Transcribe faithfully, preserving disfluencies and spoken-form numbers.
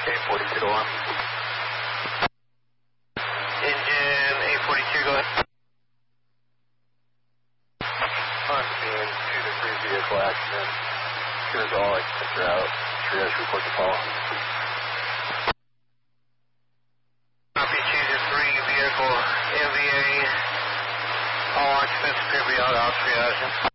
eight forty-two to one. Engine eight forty-two, go ahead. I'm seeing two to three vehicle accident. As soon as all accidents are out, triage report to call. Copy two to three vehicle M V A. All occupants appear to be out, out triage.